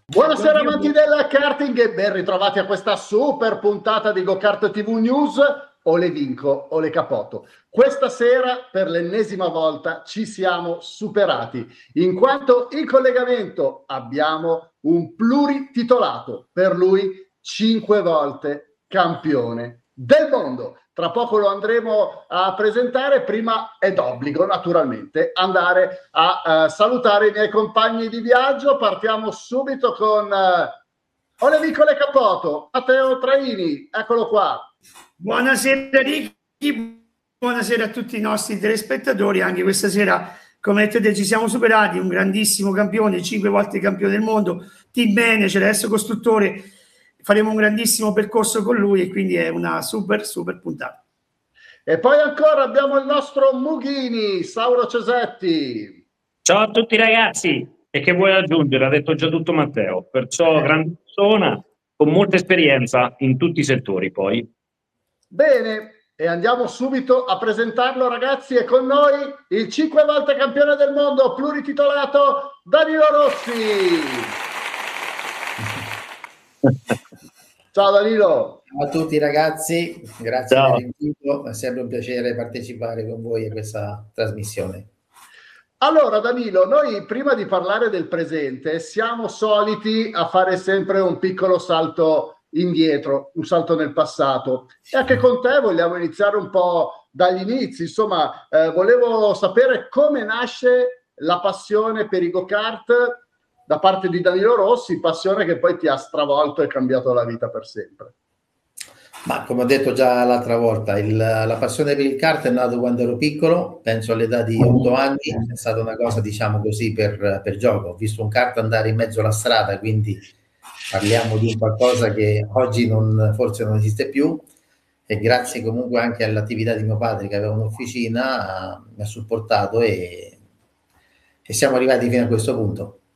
Buonasera amanti del karting e ben ritrovati a questa super puntata di GoKart TV News. O le vinco o le capoto. Questa sera per l'ennesima volta ci siamo superati, in quanto in collegamento abbiamo un plurititolato, per lui 5 volte campione del mondo. Tra poco lo andremo a presentare, prima è d'obbligo naturalmente andare a salutare i miei compagni di viaggio. Partiamo subito con Ole Vicole Capoto, Matteo Traini, eccolo qua. Buonasera Ricky, buonasera a tutti i nostri telespettatori. Anche questa sera, come detto, ci siamo superati, un grandissimo campione, 5 volte campione del mondo, team manager, adesso costruttore. Faremo un grandissimo percorso con lui e quindi è una super puntata. E poi ancora abbiamo il nostro Mughini, Sauro Cesetti. Ciao a tutti ragazzi, e che vuoi aggiungere? Ha detto già tutto Matteo, perciò grande persona con molta esperienza in tutti i settori poi. Bene, e andiamo subito a presentarlo ragazzi, e con noi il 5 volte campione del mondo plurititolato Danilo Rossi. Ciao Danilo. Ciao a tutti ragazzi, grazie dell'invito, è sempre un piacere partecipare con voi a questa trasmissione. Allora Danilo, noi prima di parlare del presente siamo soliti a fare sempre un piccolo salto indietro, un salto nel passato, e anche con te vogliamo iniziare un po' dagli inizi. Insomma, volevo sapere come nasce la passione per i go-kart da parte di Danilo Rossi, passione che poi ti ha stravolto e cambiato la vita per sempre. Ma come ho detto già l'altra volta, la passione per il kart è nata quando ero piccolo, penso all'età di 8 anni, è stata una cosa diciamo così per gioco. Ho visto un kart andare in mezzo alla strada, quindi parliamo di un qualcosa che oggi forse non esiste più, e grazie comunque anche all'attività di mio padre che aveva un'officina mi ha supportato e siamo arrivati fino a questo punto.